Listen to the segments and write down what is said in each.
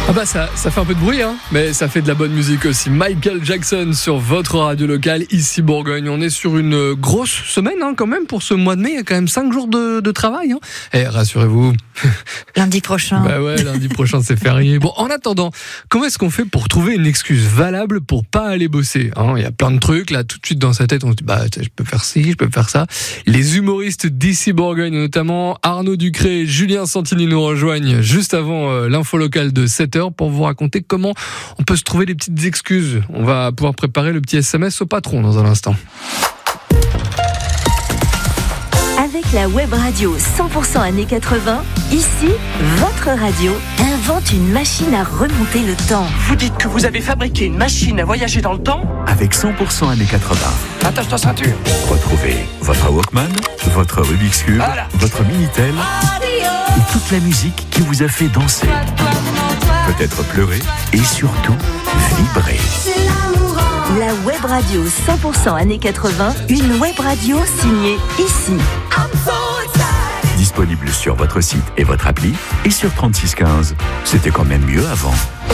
Ah bah ça fait un peu de bruit, hein, mais ça fait de la bonne musique aussi. Michael Jackson sur votre radio locale, ici Bourgogne. On est sur une grosse semaine quand même pour ce mois de mai. Il y a quand même 5 jours de travail. Et rassurez-vous. Lundi prochain. Bah ouais, lundi prochain c'est férié. Bon, en attendant, comment est-ce qu'on fait pour trouver une excuse valable pour pas aller bosser ? Il y a plein de trucs, là, tout de suite dans sa tête, on se dit, je peux faire ci, je peux faire ça. Les humoristes d'ici Bourgogne, notamment Arnaud Ducré et Julien Santini nous rejoignent juste avant l'info locale de 7h pour vous raconter comment on peut se trouver des petites excuses. On va pouvoir préparer le petit SMS au patron dans un instant. Avec la web radio 100% années 80, ici, votre radio invente une machine à remonter le temps. Vous dites que vous avez fabriqué une machine à voyager dans le temps ? Avec 100% années 80. Attache ta ceinture. Retrouvez votre Walkman, votre Rubik's Cube, votre Minitel et toute la musique qui vous a fait danser, peut-être pleurer et surtout vibrer. La web radio 100% années 80, une web radio signée ici. Disponible sur votre site et votre appli et sur 3615. C'était quand même mieux avant.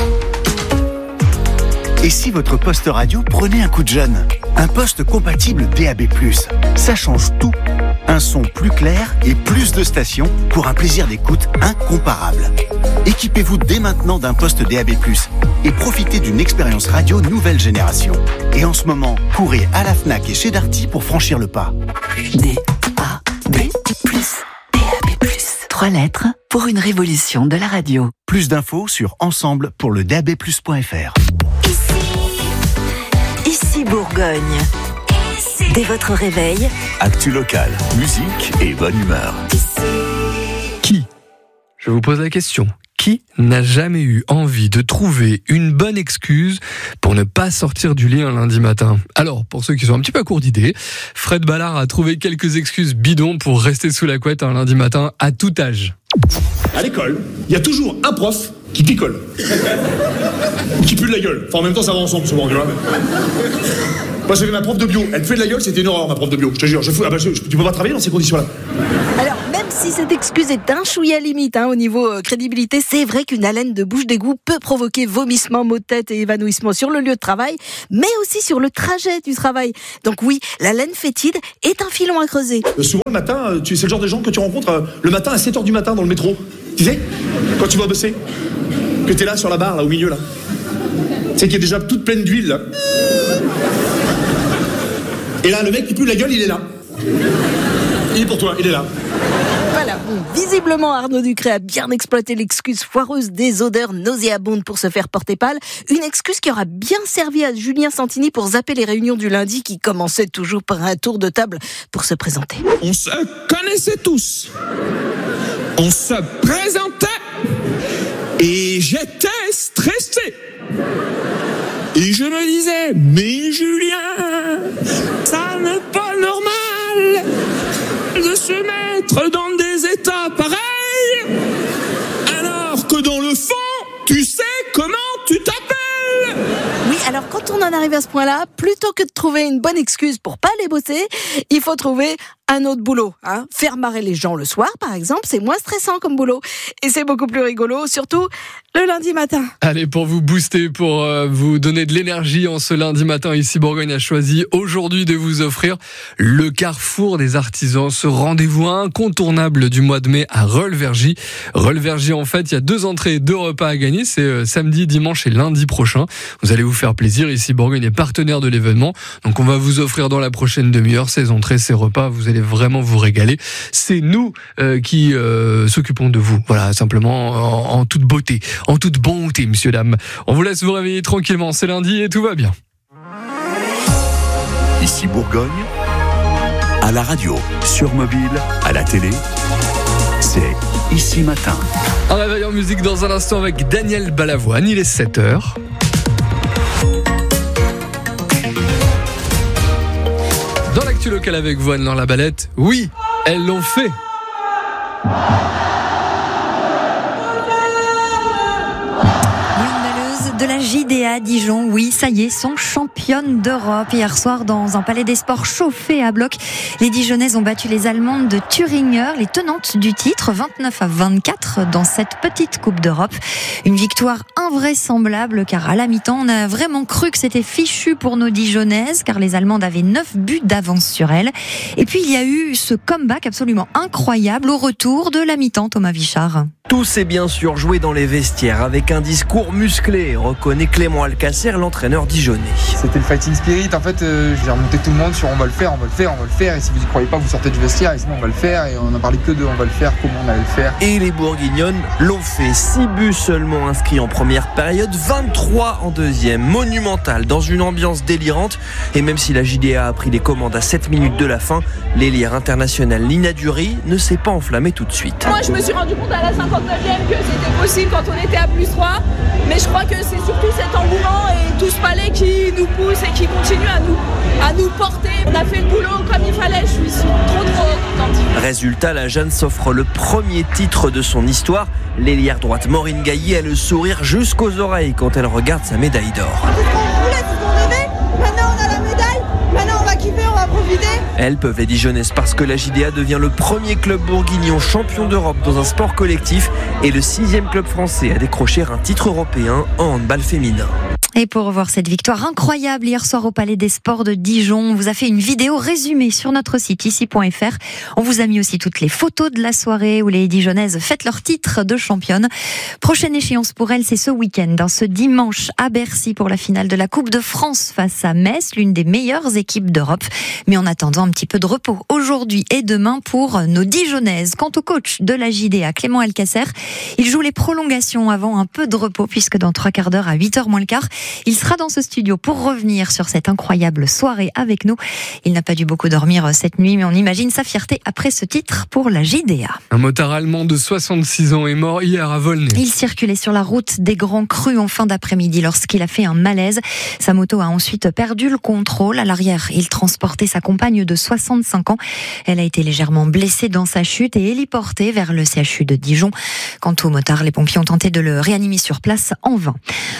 Et si votre poste radio prenait un coup de jeune ? Un poste compatible DAB+. Ça change tout. Un son plus clair et plus de stations pour un plaisir d'écoute incomparable. Équipez-vous dès maintenant d'un poste DAB+, et profitez d'une expérience radio nouvelle génération. Et en ce moment, courez à la Fnac et chez Darty pour franchir le pas. DAB+. 3 lettres pour une révolution de la radio. Plus d'infos sur ensemble pour le DAB+.fr. Ici Bourgogne. Dès votre réveil, Actu local, musique et bonne humeur. Qui ? Je vous pose la question. Qui n'a jamais eu envie de trouver une bonne excuse pour ne pas sortir du lit un lundi matin ? Alors, pour ceux qui sont un petit peu à court d'idées, Fred Ballard a trouvé quelques excuses bidons pour rester sous la couette un lundi matin à tout âge. À l'école, il y a toujours un prof qui picole. Qui pue de la gueule. Enfin, en même temps, ça va ensemble, souvent, tu vois. Moi, j'avais ma prof de bio. Elle puait de la gueule, c'était une horreur, ma prof de bio. Je te jure, tu peux pas travailler dans ces conditions-là. Alors, même si cette excuse est un chouïa limite au niveau crédibilité, c'est vrai qu'une haleine de bouche d'égout peut provoquer vomissements, maux de tête et évanouissement sur le lieu de travail, mais aussi sur le trajet du travail. Donc oui, la laine fétide est un filon à creuser. Souvent, le matin, c'est le genre de gens que tu rencontres le matin à 7h du matin dans le métro. Tu sais, quand tu vas bosser, que t'es là sur la barre, là, au milieu, là. Tu sais qu'il est déjà toute pleine d'huile, là. Et là, le mec qui pue la gueule, il est là. Il est pour toi, il est là. Voilà, visiblement Arnaud Ducré a bien exploité l'excuse foireuse des odeurs nauséabondes pour se faire porter pâle. Une excuse qui aura bien servi à Julien Santini pour zapper les réunions du lundi qui commençaient toujours par un tour de table pour se présenter. On se connaissait tous. On se présentait. Et j'étais stressé. Et je me disais, mais Julien, ça n'est pas normal de se mettre dans des états pareils, alors que dans le fond, tu sais comment tu t'appelles. Oui, alors quand on en arrive à ce point-là, plutôt que de trouver une bonne excuse pour pas aller bosser, il faut trouver un autre boulot. Faire marrer les gens le soir, par exemple, c'est moins stressant comme boulot. Et c'est beaucoup plus rigolo, surtout le lundi matin. Allez, pour vous booster, pour vous donner de l'énergie en ce lundi matin, ici Bourgogne a choisi aujourd'hui de vous offrir le Carrefour des Artisans, ce rendez-vous incontournable du mois de mai à Rolvergy. Rolvergy, en fait, il y a 2 entrées et 2 repas à gagner. C'est samedi, dimanche et lundi prochain. Vous allez vous faire plaisir. Ici Bourgogne est partenaire de l'événement. Donc on va vous offrir dans la prochaine demi-heure ces entrées, ces repas. Vous allez vraiment vous régaler. C'est nous qui s'occupons de vous. Voilà, simplement en toute beauté. En toute bonté, messieurs, dames. On vous laisse vous réveiller tranquillement, c'est lundi et tout va bien. Ici Bourgogne, à la radio, sur mobile, à la télé, c'est Ici Matin. Un réveil en musique dans un instant avec Daniel Balavoine, il est 7h. Dans l'actu locale avec vous, Anne-Laure Labalette, oui, elles l'ont fait. De la JD JDA Dijon, oui, ça y est, sont championnes d'Europe. Hier soir, dans un palais des sports chauffé à bloc, les Dijonnaises ont battu les Allemandes de Thüringer, les tenantes du titre, 29-24 dans cette petite Coupe d'Europe. Une victoire invraisemblable, car à la mi-temps, on a vraiment cru que c'était fichu pour nos Dijonnaises, car les Allemandes avaient 9 buts d'avance sur elles. Et puis, il y a eu ce comeback absolument incroyable au retour de la mi-temps, Thomas Vichard. Tout s'est bien sûr joué dans les vestiaires avec un discours musclé, reconnaît Clément Alcacer, l'entraîneur dijonnais. C'était le fighting spirit, en fait j'ai remonté tout le monde sur on va le faire, et si vous y croyez pas vous sortez du vestiaire, et sinon on va le faire, et on a parlé que de on va le faire, comment on allait le faire. Et les Bourguignonnes l'ont fait, 6 buts seulement inscrits en première période, 23 en deuxième, monumental, dans une ambiance délirante, et même si la JDA a pris les commandes à 7 minutes de la fin, l'ailière internationale Nina Dury ne s'est pas enflammée tout de suite. Moi je me suis rendu compte à la 59e que c'était possible quand on était à +3, mais je crois que c'est surtout cet engouement et tout ce palais qui nous pousse et qui continue à nous porter. On a fait le boulot comme il fallait, je suis trop contente. Résultat, la Jeanne s'offre le premier titre de son histoire. L'ailière droite Maureen Gailly a le sourire jusqu'aux oreilles quand elle regarde sa médaille d'or. Elles peuvent les Dijonnaises parce que la JDA devient le premier club bourguignon champion d'Europe dans un sport collectif et le 6e club français à décrocher un titre européen en handball féminin. Et pour revoir cette victoire incroyable hier soir au Palais des Sports de Dijon, on vous a fait une vidéo résumée sur notre site ici.fr. On vous a mis aussi toutes les photos de la soirée où les Dijonnaises fêtent leur titre de championne. Prochaine échéance pour elles, c'est ce week-end, ce dimanche à Bercy pour la finale de la Coupe de France face à Metz, l'une des meilleures équipes d'Europe. Mais en attendant, un petit peu de repos aujourd'hui et demain pour nos Dijonnaises. Quant au coach de la JDA, Clément Alcacer, il joue les prolongations avant un peu de repos puisque dans 3 quarts d'heure à 8h moins le quart, il sera dans ce studio pour revenir sur cette incroyable soirée avec nous. Il n'a pas dû beaucoup dormir cette nuit, mais on imagine sa fierté après ce titre pour la JDA. Un motard allemand de 66 ans est mort hier à Volnay. Il circulait sur la route des Grands Crus en fin d'après-midi lorsqu'il a fait un malaise. Sa moto a ensuite perdu le contrôle. À l'arrière, il transportait sa compagne de 65 ans. Elle a été légèrement blessée dans sa chute et héliportée vers le CHU de Dijon. Quant au motard, les pompiers ont tenté de le réanimer sur place en vain.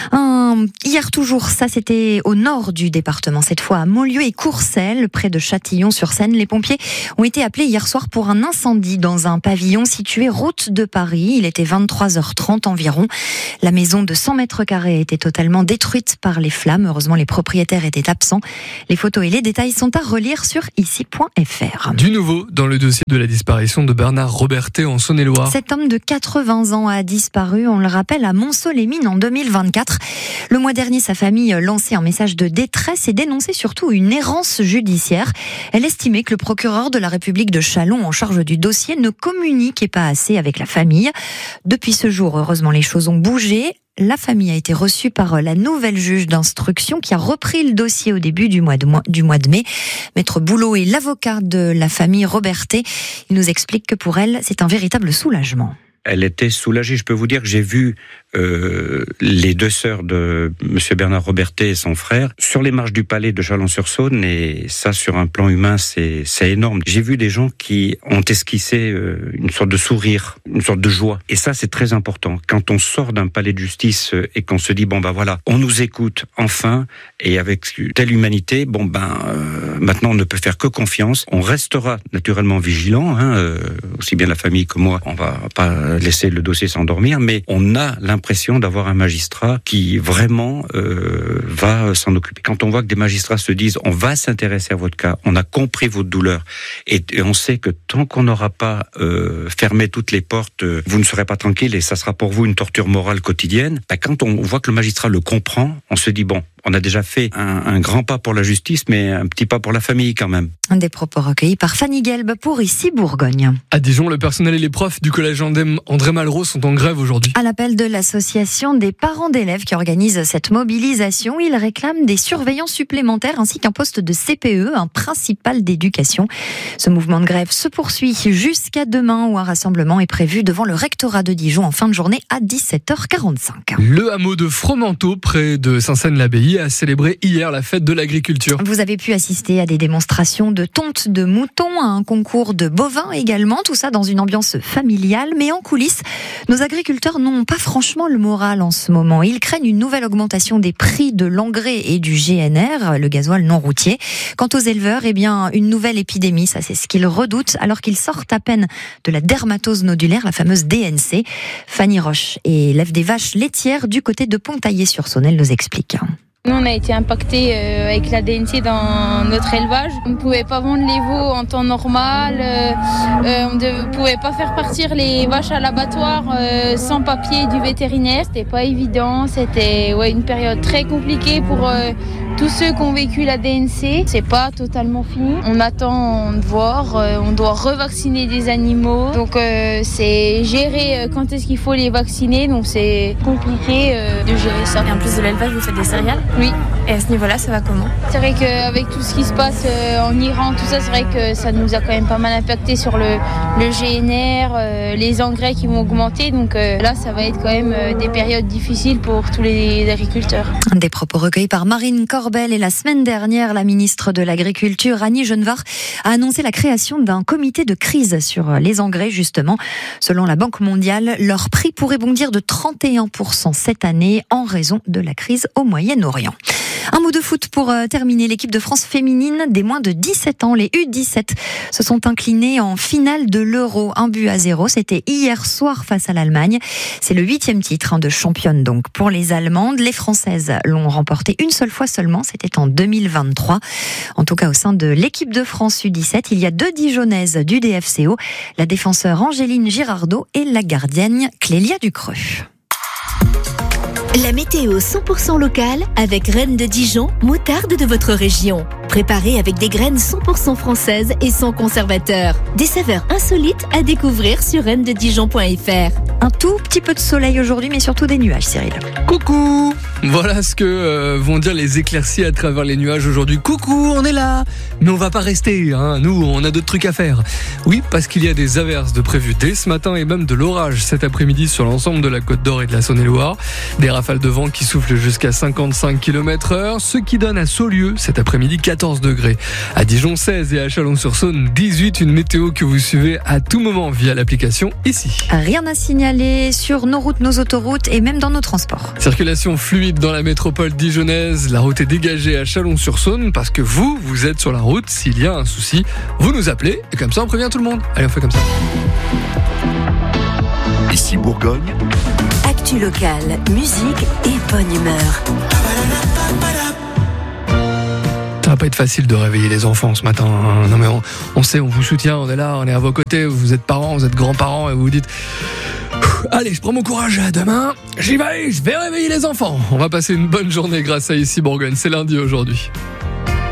Hier toujours, ça c'était au nord du département, cette fois à Montlieu et Courcelles, près de Châtillon-sur-Seine. Les pompiers ont été appelés hier soir pour un incendie dans un pavillon situé route de Paris. Il était 23h30 environ. La maison de 100 mètres carrés a été totalement détruite par les flammes. Heureusement, les propriétaires étaient absents. Les photos et les détails sont à relire sur ici.fr. Du nouveau dans le dossier de la disparition de Bernard Robertet en Saône-et-Loire. Cet homme de 80 ans a disparu, on le rappelle, à Montceau-les-Mines en 2024. Le mois dernier, sa famille lançait un message de détresse et dénonçait surtout une errance judiciaire. Elle estimait que le procureur de la République de Châlons en charge du dossier ne communiquait pas assez avec la famille. Depuis ce jour, heureusement, les choses ont bougé. La famille a été reçue par la nouvelle juge d'instruction qui a repris le dossier au début du mois de mai. Maître Boulot est l'avocat de la famille Robertet. Il nous explique que pour elle, c'est un véritable soulagement. Elle était soulagée. Je peux vous dire que j'ai vu les 2 sœurs de Monsieur Bernard Robertet et son frère sur les marches du palais de Chalon-sur-Saône, et ça, sur un plan humain, c'est énorme. J'ai vu des gens qui ont esquissé une sorte de sourire, une sorte de joie, et ça, c'est très important. Quand on sort d'un palais de justice et qu'on se dit voilà, on nous écoute enfin, et avec telle humanité, maintenant on ne peut faire que confiance. On restera naturellement vigilant, aussi bien la famille que moi. On va pas laisser le dossier s'endormir, mais on a l'impression d'avoir un magistrat qui vraiment va s'en occuper. Quand on voit que des magistrats se disent on va s'intéresser à votre cas, on a compris votre douleur, et on sait que tant qu'on n'aura pas fermé toutes les portes, vous ne serez pas tranquille et ça sera pour vous une torture morale quotidienne. Quand on voit que le magistrat le comprend, on se dit on a déjà fait un grand pas pour la justice, mais un petit pas pour la famille quand même. Des propos recueillis par Fanny Gelb pour Ici Bourgogne. À Dijon, le personnel et les profs du collège André Malraux sont en grève aujourd'hui. À l'appel de l'association des parents d'élèves qui organise cette mobilisation, ils réclament des surveillants supplémentaires ainsi qu'un poste de CPE, un principal d'éducation. Ce mouvement de grève se poursuit jusqu'à demain où un rassemblement est prévu devant le rectorat de Dijon en fin de journée à 17h45. Le hameau de Fromenteau, près de Saint-Seine-l'Abbaye, Montpellier a célébré hier la fête de l'agriculture. Vous avez pu assister à des démonstrations de tonte de moutons, à un concours de bovins également, tout ça dans une ambiance familiale. Mais en coulisses, nos agriculteurs n'ont pas franchement le moral en ce moment. Ils craignent une nouvelle augmentation des prix de l'engrais et du GNR, le gasoil non routier. Quant aux éleveurs, une nouvelle épidémie, ça c'est ce qu'ils redoutent, alors qu'ils sortent à peine de la dermatose nodulaire, la fameuse DNC. Fanny Roche élève des vaches laitières du côté de Pontaillé-sur-Saône, elle nous explique. Nous, on a été impactés avec la DNC dans notre élevage. On ne pouvait pas vendre les veaux en temps normal. On ne pouvait pas faire partir les vaches à l'abattoir sans papier du vétérinaire. C'était pas évident. C'était une période très compliquée pour tous ceux qui ont vécu la DNC. C'est pas totalement fini. On attend de voir. On doit revacciner des animaux. Donc c'est gérer quand est-ce qu'il faut les vacciner. Donc c'est compliqué de gérer ça. Et en plus de l'élevage, vous faites des céréales ? Oui. Et à ce niveau-là, ça va comment ? C'est vrai qu'avec tout ce qui se passe en Iran, tout ça, c'est vrai que ça nous a quand même pas mal impacté sur le GNR, les engrais qui vont augmenter. Donc là, ça va être quand même des périodes difficiles pour tous les agriculteurs. Des propos recueillis par Marine Corbel. Et la semaine dernière, la ministre de l'Agriculture, Annie Genevard, a annoncé la création d'un comité de crise sur les engrais, justement. Selon la Banque mondiale, leur prix pourrait bondir de 31% cette année en raison de la crise au Moyen-Orient. Un mot de foot pour terminer. L'équipe de France féminine des moins de 17 ans, les U17, se sont inclinés en finale de l'Euro. 1-0. C'était hier soir face à l'Allemagne. C'est le 8e titre de championne donc pour les Allemandes. Les Françaises l'ont remporté une seule fois seulement. C'était en 2023. En tout cas, au sein de l'équipe de France U17, il y a 2 Dijonnaises du DFCO, la défenseure Angéline Girardot et la gardienne Clélia Ducreux. La météo 100% locale avec Reine de Dijon, moutarde de votre région. Préparée avec des graines 100% françaises et sans conservateur. Des saveurs insolites à découvrir sur reinededijon.fr. Un tout petit peu de soleil aujourd'hui, mais surtout des nuages, Cyril. Coucou! Voilà ce que vont dire les éclaircies à travers les nuages aujourd'hui. Coucou, on est là! Mais on va pas rester, hein. Nous, on a d'autres trucs à faire. Oui, parce qu'il y a des averses de prévues dès ce matin et même de l'orage cet après-midi sur l'ensemble de la Côte d'Or et de la Saône-et-Loire. Des rafales de vent qui soufflent jusqu'à 55 km/h, ce qui donne à Saulieu cet après-midi 14 degrés. À Dijon 16 et à Chalon-sur-Saône 18, une météo que vous suivez à tout moment via l'application ici. Rien à signaler sur nos routes, nos autoroutes et même dans nos transports. Circulation fluide dans la métropole dijonnaise. La route est dégagée à Chalon-sur-Saône parce que vous êtes sur la route. S'il y a un souci, vous nous appelez et comme ça on prévient tout le monde. Allez, on fait comme ça. Ici Bourgogne. Actu locale, musique et bonne humeur. Ça va pas être facile de réveiller les enfants ce matin. Non mais on sait, on vous soutient, on est là, on est à vos côtés. Vous êtes parents, vous êtes grands-parents et vous vous dites allez, je prends mon courage, demain j'y vais, je vais réveiller les enfants. On va passer une bonne journée grâce à Ici Bourgogne, c'est lundi aujourd'hui.